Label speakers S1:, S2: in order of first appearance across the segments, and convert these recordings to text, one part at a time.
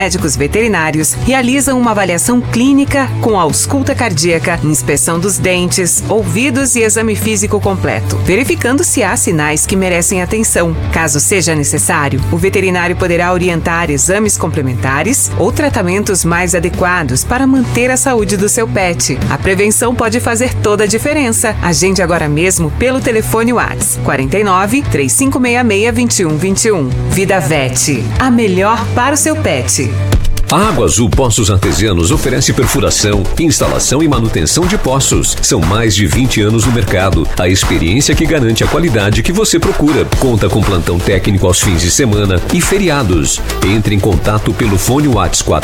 S1: Médicos veterinários realizam uma avaliação clínica com ausculta cardíaca, inspeção dos dentes, ouvidos e exame físico completo, verificando se há sinais que merecem atenção. Caso seja necessário, o veterinário poderá orientar exames complementares ou tratamentos mais adequados para manter a saúde do seu pet. A prevenção pode fazer toda a diferença. Agende agora mesmo pelo telefone WhatsApp 49 3566 2121. Vida Vet, a melhor para o seu pet.
S2: A Água Azul Poços Artesianos oferece perfuração, instalação e manutenção de poços. São mais de 20 anos no mercado. A experiência que garante a qualidade que você procura. Conta com plantão técnico aos fins de semana e feriados. Entre em contato pelo fone WhatsApp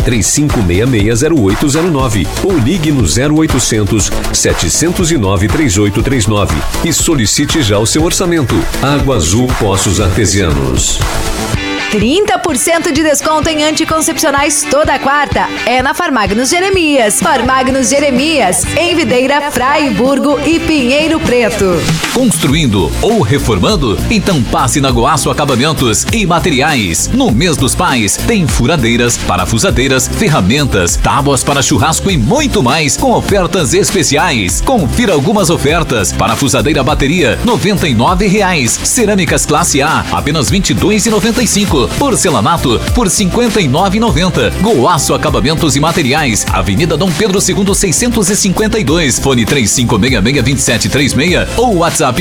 S2: 4935660809 ou ligue no 0800 709 3839 e solicite já o seu orçamento. Água Azul Poços Artesianos.
S3: 30% de desconto em anticoncepcionais toda quarta é na Farmagnos Jeremias. Farmagnos Jeremias, em Videira, Fraiburgo e Pinheiro Preto.
S4: Construindo ou reformando? Então passe na Goaço Acabamentos e Materiais. No mês dos pais, tem furadeiras, parafusadeiras, ferramentas, tábuas para churrasco e muito mais com ofertas especiais. Confira algumas ofertas. Parafusadeira bateria, R$ 99,00. Cerâmicas classe A, apenas R$ 22,95. Porcelanato por R$ 59,90. Goaço Acabamentos e Materiais, Avenida Dom Pedro II 652, fone 3566-2736 ou WhatsApp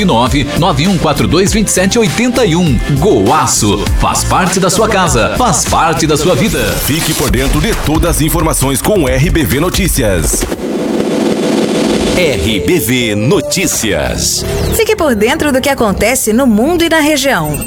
S4: 991422781. Goaço, faz parte da sua casa, faz parte da sua vida.
S5: Fique por dentro de todas as informações com o RBV Notícias. RBV Notícias.
S3: Fique por dentro do que acontece no mundo e na região.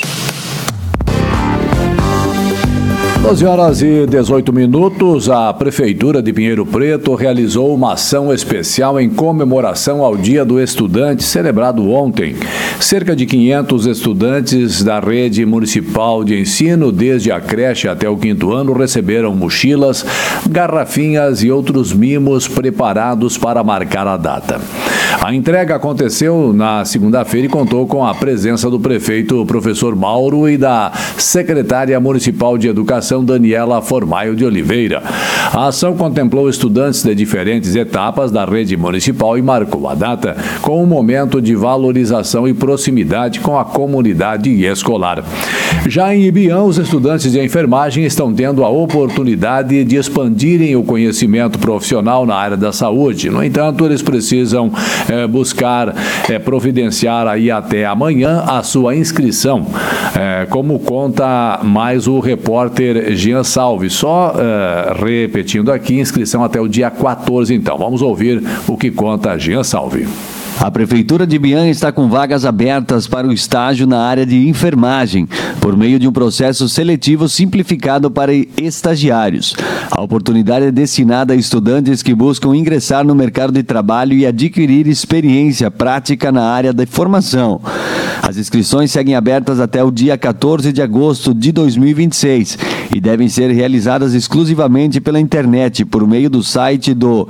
S6: 12h18, a Prefeitura de Pinheiro Preto realizou uma ação especial em comemoração ao Dia do Estudante, celebrado ontem. Cerca de 500 estudantes da rede municipal de ensino, desde a creche até o 5º ano, receberam mochilas, garrafinhas e outros mimos preparados para marcar a data. A entrega aconteceu na segunda-feira e contou com a presença do prefeito professor Mauro e da secretária municipal de Educação, Daniela Formaio de Oliveira. A ação contemplou estudantes de diferentes etapas da rede municipal e marcou a data com um momento de valorização e proximidade com a comunidade escolar. Já em Ibiam, os estudantes de enfermagem estão tendo a oportunidade de expandirem o conhecimento profissional na área da saúde. No entanto, eles precisam buscar providenciar aí até amanhã a sua inscrição, como conta mais o repórter Jean Salve. Só repetindo aqui, inscrição até o dia 14, então. Vamos ouvir o que conta Jean Salve.
S7: A Prefeitura de Ibiam está com vagas abertas para o estágio na área de enfermagem, por meio de um processo seletivo simplificado para estagiários. A oportunidade é destinada a estudantes que buscam ingressar no mercado de trabalho e adquirir experiência prática na área da formação. As inscrições seguem abertas até o dia 14 de agosto de 2026 e devem ser realizadas exclusivamente pela internet, por meio do site do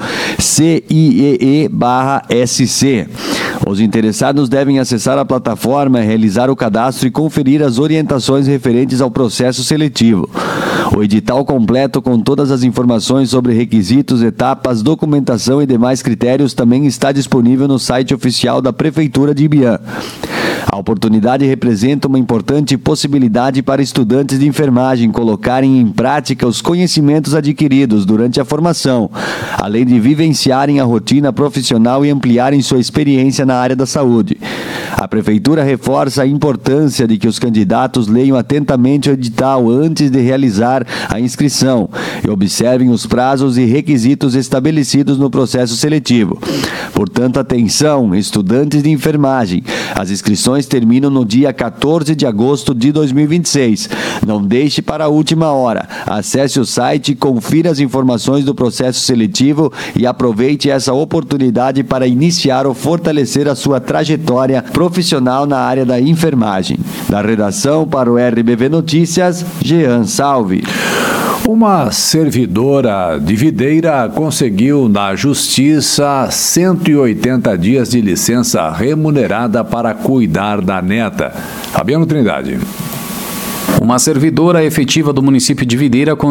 S7: CIEE/SC. Os interessados devem acessar a plataforma, realizar o cadastro e conferir as orientações referentes ao processo seletivo. O edital completo com todas as informações sobre requisitos, etapas, documentação e demais critérios também está disponível no site oficial da Prefeitura de Ibiam. A oportunidade representa uma importante possibilidade para estudantes de enfermagem colocarem em prática os conhecimentos adquiridos durante a formação, além de vivenciarem a rotina profissional e ampliarem sua experiência na área da saúde. A Prefeitura reforça a importância de que os candidatos leiam atentamente o edital antes de realizar a inscrição e observem os prazos e requisitos estabelecidos no processo seletivo. Portanto, atenção, estudantes de enfermagem, as inscrições terminam no dia 14 de agosto de 2026. Não deixe para a última hora. Acesse o site, confira as informações do processo seletivo e aproveite essa oportunidade para iniciar ou fortalecer a sua trajetória profissional na área da enfermagem. Da redação para o RBV Notícias, Jean Salve.
S6: Uma servidora de Videira conseguiu na Justiça 180 dias de licença remunerada para cuidar da neta. Fabiano Trindade.
S8: Uma servidora efetiva do município de Videira